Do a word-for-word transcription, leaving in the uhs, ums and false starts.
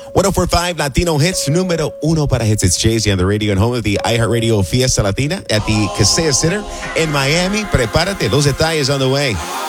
ten forty-five Latino Hits, número uno para hits. It's Jay-Z on the radio and home of the iHeartRadio Fiesta Latina at the Kaseya Center in Miami. Prepárate, los detalles on the way.